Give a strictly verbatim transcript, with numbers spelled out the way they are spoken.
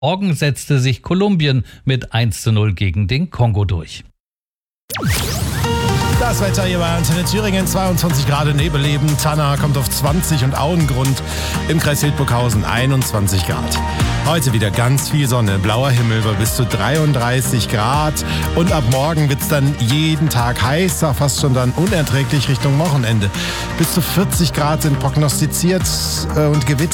Morgen setzte sich Kolumbien mit eins zu null gegen den Kongo durch. Das Wetter hier bei Antenne Thüringen, zweiundzwanzig Grad Nebel eben. Tanna kommt auf zwanzig und Auengrund im Kreis Hildburghausen einundzwanzig Grad. Heute wieder ganz viel Sonne, blauer Himmel bei bis zu dreiunddreißig Grad. Und ab morgen wird es dann jeden Tag heißer, fast schon dann unerträglich Richtung Wochenende. Bis zu vierzig Grad sind prognostiziert und Gewitter